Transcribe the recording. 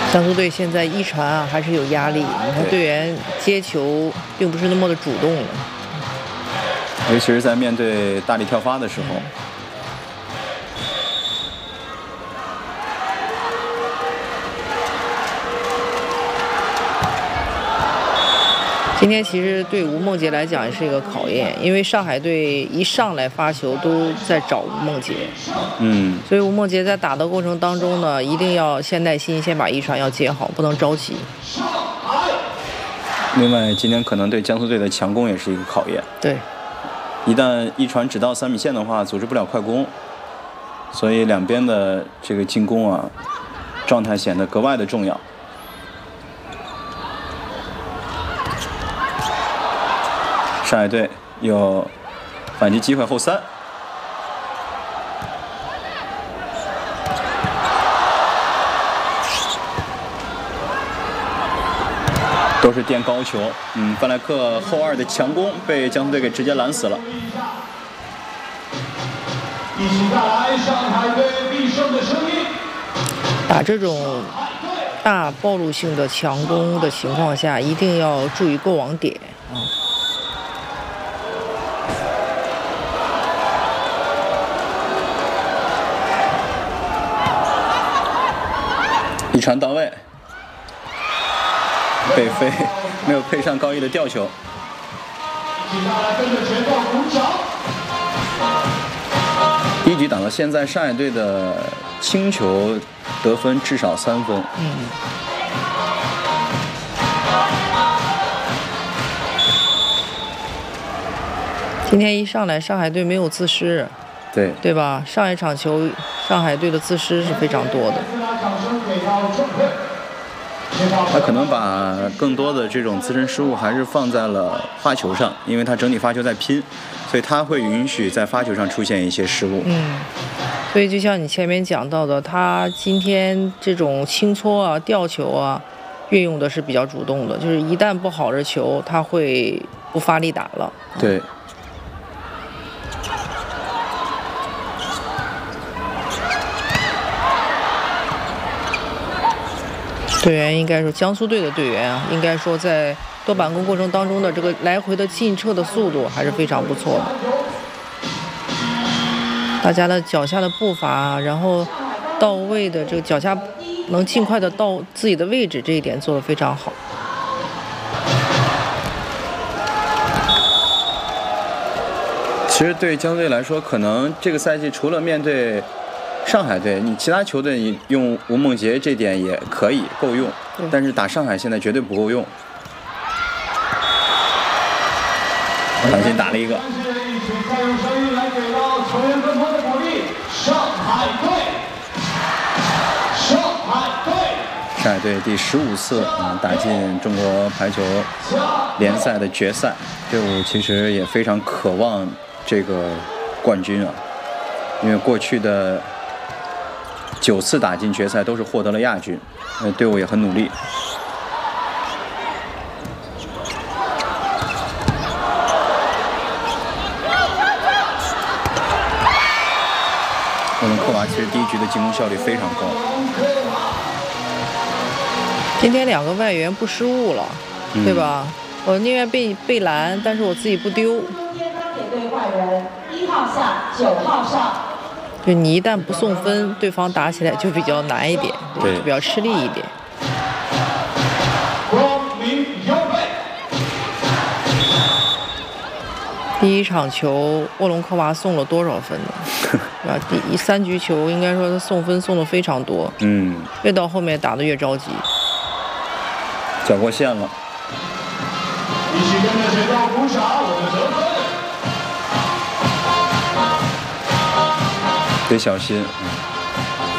江苏队现在一传啊还是有压力，你看队员接球并不是那么的主动了， 尤其是在面对大力跳发的时候。 今天其实对吴梦洁来讲也是一个考验，因为上海队一上来发球都在找吴梦洁，所以吴梦洁在打的过程当中呢，一定要先耐心，先把一传要接好，不能着急。 另外，今天可能对江苏队的强攻也是一个考验。 对， 一旦一传只到3米线的话，组织不了快攻，所以两边的这个进攻啊，状态显得格外的重要。上海队有反击机会，后3。都是垫高球，范莱克后2的强攻被江苏队给直接拦死了。 一起带来上海队必胜的声音。 打这种大暴露性的强攻的情况下，一定要注意过网点啊。 一传到位，北飞没有配上高一的吊球。第一局打到现在，上海队的轻球得分至少3分。 今天一上来，上海队没有自失，对吧？上一场球，上海队的自失是非常多的。 他可能把更多的这种自身失误还是放在了发球上，因为他整体发球在拼，所以他会允许在发球上出现一些失误。 所以就像你前面讲到的，他今天这种轻搓啊、吊球啊，运用的是比较主动的，就是一旦不好的球，他会不发力打了。 对。 队员应该说，江苏队的队员啊，应该说在多板攻过程当中的这个来回的进撤的速度还是非常不错的。大家的脚下的步伐，然后到位的这个脚下能尽快的到自己的位置，这一点做得非常好。 其实对江苏队来说，可能这个赛季除了面对上海队，你其他球队你用吴梦洁这点也可以够用，但是打上海现在绝对不够用。强行打了一个。上海队第15次打进中国排球联赛的决赛，队伍其实也非常渴望这个冠军啊，因为过去的9次打进决赛都是获得了亚军，队伍也很努力。沃伦科娃其实第一局的进攻效率非常高。 今天2个外援不失误了，对吧？我宁愿被拦，但是我自己不丢。 今天钢铁队换人，1号下，9号上。 就你一旦不送分，对方打起来就比较难一点， 对， 就比较吃力一点。第一场球，沃隆科娃送了多少分呢？是吧？第3局球应该说他送分送的非常多，越到后面打得越着急。 脚过线了。 一起跟着剪刀鼓掌，我们得分。 得小心。